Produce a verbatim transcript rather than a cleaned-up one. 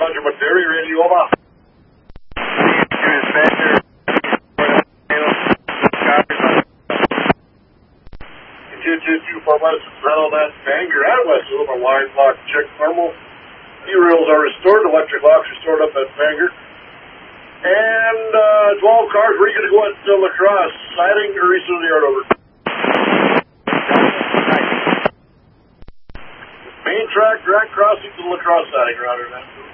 Roger, but Terry, radio over. two two two four west, settle that Bangor at west, a little wide lock check normal. E-rails are restored, electric locks restored up at Bangor. And uh, twelve cars, we're going to go into La Crosse, siding or east of the yard over. Main track, direct crossing to La Crosse siding, Roger, man.